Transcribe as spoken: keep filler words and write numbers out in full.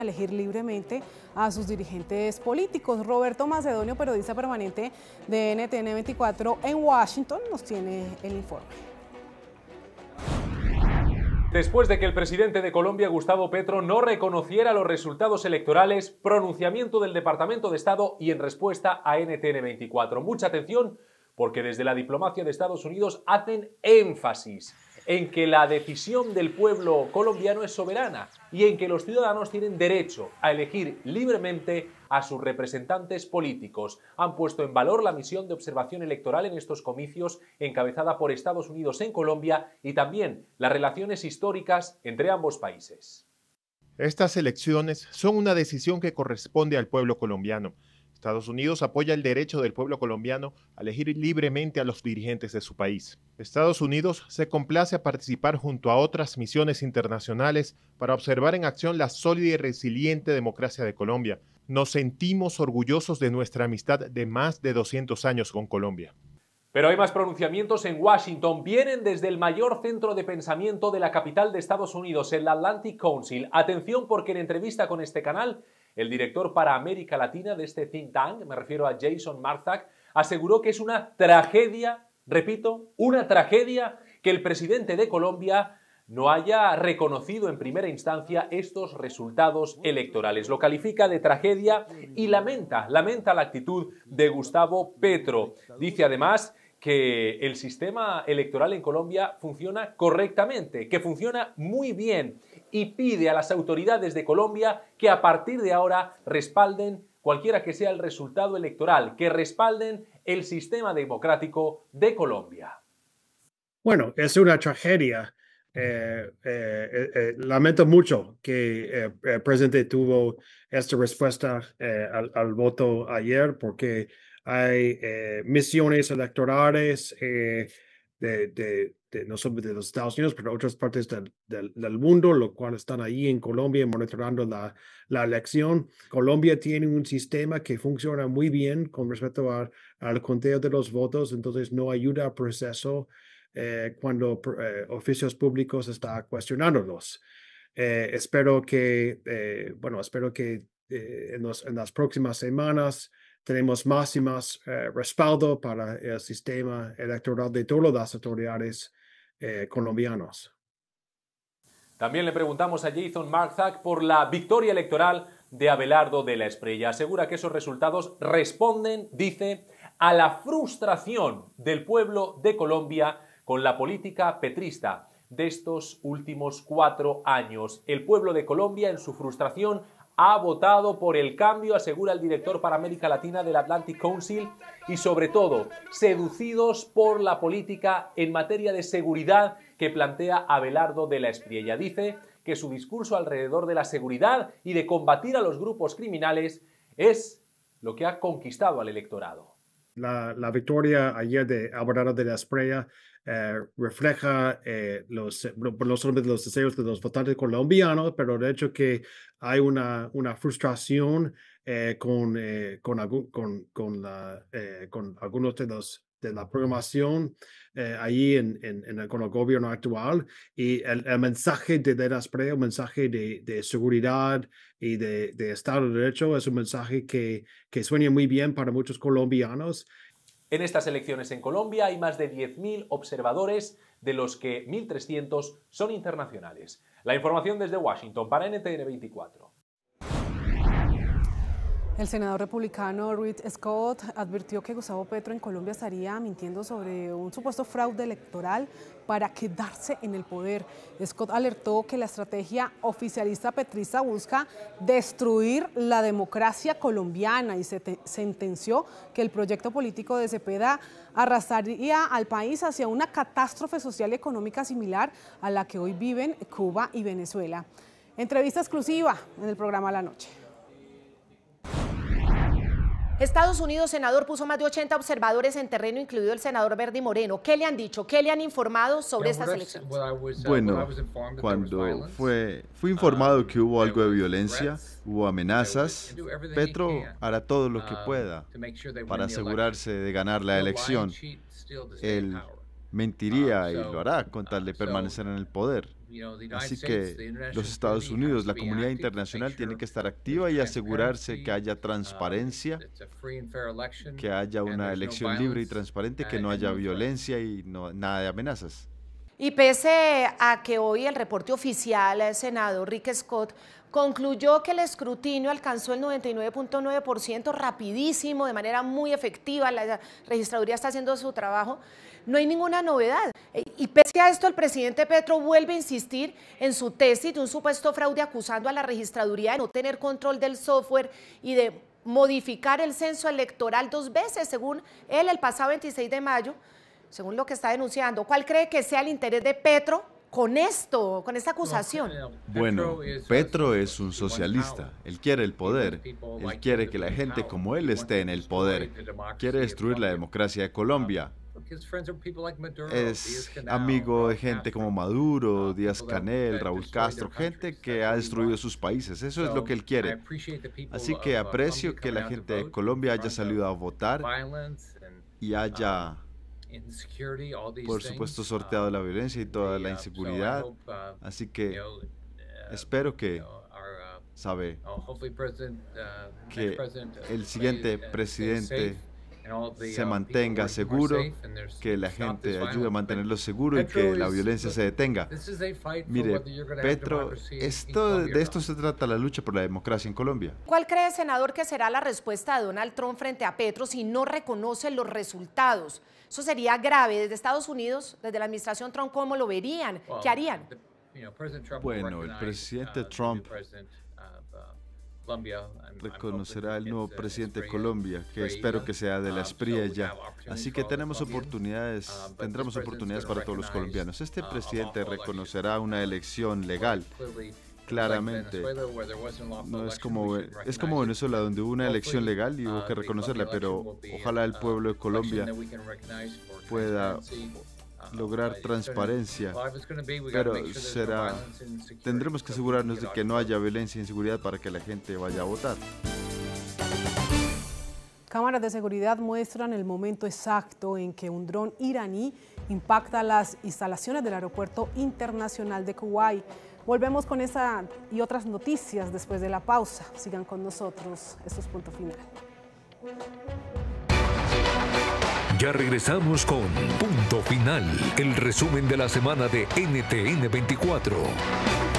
elegir libremente a sus dirigentes políticos. Roberto Macedonio, periodista permanente de N T N veinticuatro en Washington, nos tiene el informe. Después de que el presidente de Colombia, Gustavo Petro, no reconociera los resultados electorales, pronunciamiento del Departamento de Estado y en respuesta a N T N veinticuatro. Mucha atención, porque desde la diplomacia de Estados Unidos hacen énfasis en que la decisión del pueblo colombiano es soberana y en que los ciudadanos tienen derecho a elegir libremente a sus representantes políticos. Han puesto en valor la misión de observación electoral en estos comicios encabezada por Estados Unidos en Colombia y también las relaciones históricas entre ambos países. Estas elecciones son una decisión que corresponde al pueblo colombiano. Estados Unidos apoya el derecho del pueblo colombiano a elegir libremente a los dirigentes de su país. Estados Unidos se complace a participar junto a otras misiones internacionales para observar en acción la sólida y resiliente democracia de Colombia. Nos sentimos orgullosos de nuestra amistad de más de doscientos años con Colombia. Pero hay más pronunciamientos en Washington. Vienen desde el mayor centro de pensamiento de la capital de Estados Unidos, el Atlantic Council. Atención, porque en entrevista con este canal, el director para América Latina de este think tank, me refiero a Jason Marthack, aseguró que es una tragedia, repito, una tragedia que el presidente de Colombia no haya reconocido en primera instancia estos resultados electorales. Lo califica de tragedia y lamenta, lamenta la actitud de Gustavo Petro. Dice además que el sistema electoral en Colombia funciona correctamente, que funciona muy bien y pide a las autoridades de Colombia que a partir de ahora respalden cualquiera que sea el resultado electoral, que respalden el sistema democrático de Colombia. Bueno, es una tragedia. Eh, eh, eh, eh, lamento mucho que eh, el presidente tuvo esta respuesta eh, al, al voto ayer, porque hay eh, misiones electorales eh, de, de, de, no solo de los Estados Unidos, pero de otras partes del, del, del mundo, lo cual están ahí en Colombia monitoreando la, la elección. Colombia tiene un sistema que funciona muy bien con respecto a, al conteo de los votos, entonces no ayuda al proceso eh, cuando eh, oficios públicos están cuestionándolos. Eh, espero que, eh, bueno, espero que eh, en, los, en las próximas semanas tenemos más y más eh, respaldo para el sistema electoral de todas las autoridades eh, colombianos. También le preguntamos a Jason Marthack por la victoria electoral de Abelardo de la Espriella. Asegura que esos resultados responden, dice, a la frustración del pueblo de Colombia con la política petrista de estos últimos cuatro años. El pueblo de Colombia, en su frustración, ha votado por el cambio, asegura el director para América Latina del Atlantic Council, y sobre todo, seducidos por la política en materia de seguridad que plantea Abelardo de la Espriella. Dice que su discurso alrededor de la seguridad y de combatir a los grupos criminales es lo que ha conquistado al electorado. La, la victoria ayer de Abelardo de la Espriella eh, refleja eh, los, no solamente los deseos de los votantes colombianos, pero de hecho que hay una, una frustración eh, con, eh, con, con, con, la, eh, con algunos de los de la programación eh, ahí en, en, en el, con el gobierno actual, y el, el mensaje de, de la Espriella, un mensaje de, de seguridad y de, de Estado de Derecho, es un mensaje que, que suena muy bien para muchos colombianos. En estas elecciones en Colombia hay más de diez mil observadores, de los que mil trescientos son internacionales. La información desde Washington para N T N veinticuatro. El senador republicano Rick Scott advirtió que Gustavo Petro en Colombia estaría mintiendo sobre un supuesto fraude electoral para quedarse en el poder. Scott alertó que la estrategia oficialista petrista busca destruir la democracia colombiana y se sentenció que el proyecto político de Cepeda arrastraría al país hacia una catástrofe social y económica similar a la que hoy viven Cuba y Venezuela. Entrevista exclusiva en el programa La Noche. Estados Unidos, senador, puso más de ochenta observadores en terreno, incluido el senador Verdi Moreno. ¿Qué le han dicho? ¿Qué le han informado sobre estas elecciones? Bueno, cuando fue, fui informado que hubo algo de violencia, hubo amenazas, Petro hará todo lo que pueda para asegurarse de ganar la elección. Él mentiría y lo hará con tal de permanecer en el poder. Así que los Estados Unidos, la comunidad internacional tiene que estar activa y asegurarse que haya transparencia, que haya una elección libre y transparente, que no haya violencia y no, nada de amenazas. Y pese a que hoy el reporte oficial del Senado, Rick Scott, concluyó que el escrutinio alcanzó el noventa y nueve punto nueve por ciento rapidísimo, de manera muy efectiva, la registraduría está haciendo su trabajo, no hay ninguna novedad. Y pese a esto, el presidente Petro vuelve a insistir en su tesis de un supuesto fraude, acusando a la registraduría de no tener control del software y de modificar el censo electoral dos veces, según él, el pasado veintiséis de mayo, según lo que está denunciando. ¿Cuál cree que sea el interés de Petro con esto, con esta acusación? Bueno, Petro es un socialista, él quiere el poder, él quiere que la gente como él esté en el poder, quiere destruir la democracia de Colombia. Es amigo de gente como Maduro, Díaz-Canel, Raúl Castro, gente que ha destruido sus países, eso es lo que él quiere. Así que aprecio que la gente de Colombia haya salido a votar y haya, por supuesto, sorteado la violencia y toda la inseguridad. Así que espero que, sabe, que el siguiente presidente se mantenga seguro, que la gente ayude a mantenerlo seguro y que la violencia se detenga. Mire, Petro, esto, de esto se trata la lucha por la democracia en Colombia. ¿Cuál cree, senador, que será la respuesta de Donald Trump frente a Petro si no reconoce los resultados? Eso sería grave. Desde Estados Unidos, desde la administración Trump, ¿cómo lo verían? ¿Qué harían? Bueno, el presidente Trump reconocerá al nuevo presidente de Colombia, que espero que sea de la Espriella. Así que tenemos oportunidades, tendremos oportunidades para todos los colombianos. Este presidente reconocerá una elección legal. Claramente, no es como, es como Venezuela, donde hubo una elección legal y hubo que reconocerla, pero ojalá el pueblo de Colombia pueda lograr transparencia, pero será, tendremos que asegurarnos de que no haya violencia e inseguridad para que la gente vaya a votar. Cámaras de seguridad muestran el momento exacto en que un dron iraní impacta las instalaciones del Aeropuerto Internacional de Kuwait. Volvemos con esa y otras noticias después de la pausa. Sigan con nosotros. Esto es Punto Final. Ya regresamos con Punto Final, el resumen de la semana de N T N veinticuatro.